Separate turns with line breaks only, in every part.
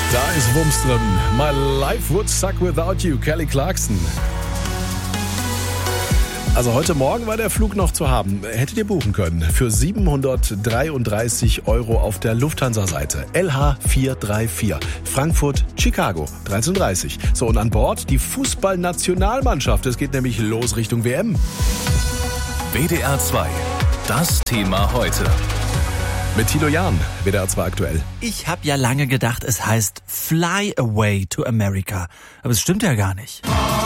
Da ist Wumms drin. My life would suck without you, Kelly Clarkson. Also heute Morgen war der Flug noch zu haben. Hättet ihr buchen können. Für 733 € auf der Lufthansa-Seite. LH434. Frankfurt, Chicago, 13:30. So, und an Bord die Fußballnationalmannschaft. Es geht nämlich los Richtung WM.
WDR 2. Das Thema heute.
Mit Thilo Jahn, WDR 2 aktuell.
Ich habe ja lange gedacht, es heißt Fly Away to America. Aber es stimmt ja gar nicht.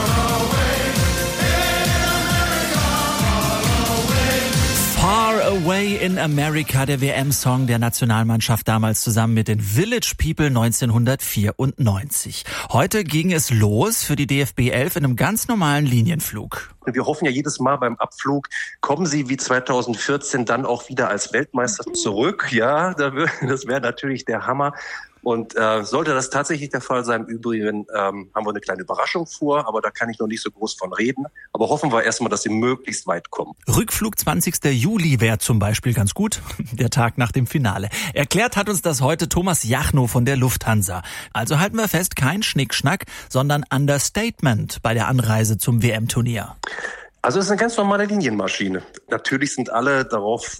Far Away in America, der WM-Song der Nationalmannschaft damals zusammen mit den Village People 1994. Heute ging es los für die DFB 11 in einem ganz normalen Linienflug.
Wir hoffen ja jedes Mal beim Abflug, kommen Sie wie 2014 dann auch wieder als Weltmeister zurück. Ja, das wäre natürlich der Hammer. Und sollte das tatsächlich der Fall sein, im Übrigen haben wir eine kleine Überraschung vor, aber da kann ich noch nicht so groß von reden. Aber hoffen wir erstmal, dass sie möglichst weit kommen.
Rückflug 20. Juli wäre zum Beispiel ganz gut, der Tag nach dem Finale. Erklärt hat uns das heute Thomas Jachnow von der Lufthansa. Also halten wir fest, kein Schnickschnack, sondern Understatement bei der Anreise zum WM-Turnier.
Also es ist eine ganz normale Linienmaschine. Natürlich sind alle darauf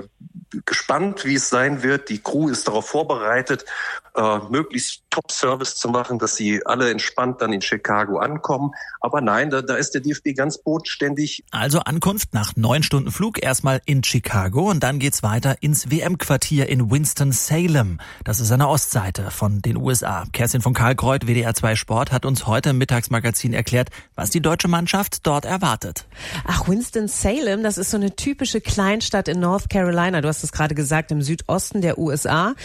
gespannt, wie es sein wird. Die Crew ist darauf vorbereitet, möglichst Top-Service zu machen, dass sie alle entspannt dann in Chicago ankommen. Aber nein, da ist der DFB ganz bodenständig.
Also Ankunft nach 9 Stunden Flug erstmal in Chicago und dann geht's weiter ins WM-Quartier in Winston-Salem. Das ist an der Ostseite von den USA. Kerstin von Karlkreuth, WDR 2 Sport, hat uns heute im Mittagsmagazin erklärt, was die deutsche Mannschaft dort erwartet.
Ach, Winston-Salem, das ist so eine typische Kleinstadt in North Carolina. Du hast es gerade gesagt, im Südosten der USA.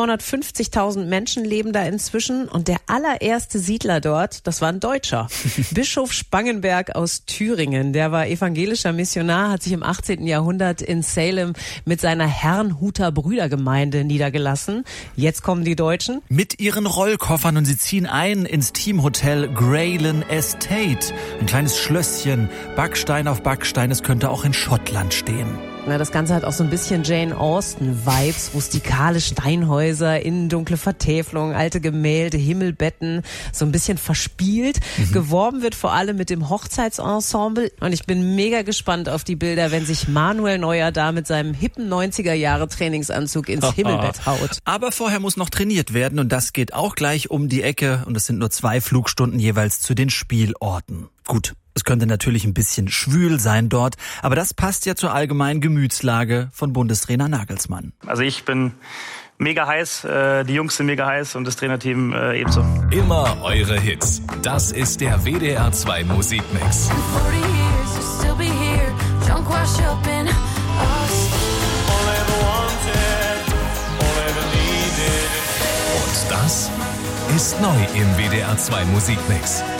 250.000 Menschen leben da inzwischen und der allererste Siedler dort, das war ein Deutscher. Bischof Spangenberg aus Thüringen. Der war evangelischer Missionar, hat sich im 18. Jahrhundert in Salem mit seiner Herrnhuter Brüdergemeinde niedergelassen. Jetzt kommen die Deutschen.
Mit ihren Rollkoffern und sie ziehen ein ins Teamhotel Graylan Estate. Ein kleines Schlösschen, Backstein auf Backstein, es könnte auch in Schottland stehen.
Ja, das Ganze hat auch so ein bisschen Jane Austen-Vibes, rustikale Steinhäuser, innen dunkle Vertäfelung, alte Gemälde, Himmelbetten, so ein bisschen verspielt. Geworben wird vor allem mit dem Hochzeitsensemble und ich bin mega gespannt auf die Bilder, wenn sich Manuel Neuer da mit seinem hippen 90er-Jahre-Trainingsanzug ins Himmelbett haut.
Aber vorher muss noch trainiert werden und das geht auch gleich um die Ecke und es sind nur 2 Flugstunden jeweils zu den Spielorten. Gut. Es könnte natürlich ein bisschen schwül sein dort, aber das passt ja zur allgemeinen Gemütslage von Bundestrainer Nagelsmann.
Also ich bin mega heiß, die Jungs sind mega heiß und das Trainerteam ebenso.
Immer eure Hits. Das ist der WDR 2 Musikmix. Und das ist neu im WDR 2 Musikmix.